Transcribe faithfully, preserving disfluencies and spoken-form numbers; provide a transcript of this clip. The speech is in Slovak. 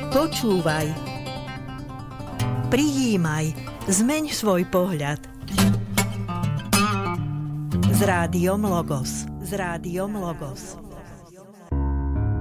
Počúvaj. Prijímaj. Zmeň svoj pohľad. S rádiom Logos. S rádiom Logos.